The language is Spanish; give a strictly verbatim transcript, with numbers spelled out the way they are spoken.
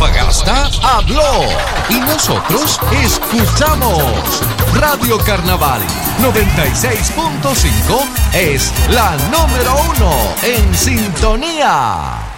Antofagasta habló y nosotros escuchamos. Radio Carnaval noventa y seis punto cinco es la número uno en sintonía.